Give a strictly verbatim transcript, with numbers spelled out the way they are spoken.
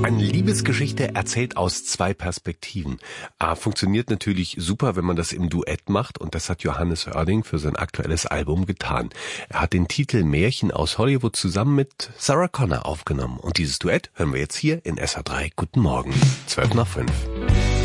Eine Liebesgeschichte erzählt aus zwei Perspektiven. A, funktioniert natürlich super, wenn man das im Duett macht, und das hat Johannes Oerding für sein aktuelles Album getan. Er hat den Titel Märchen aus Hollywood zusammen mit Sarah Connor aufgenommen. Und dieses Duett hören wir jetzt hier in S H drei Guten Morgen. zwölf nach fünf.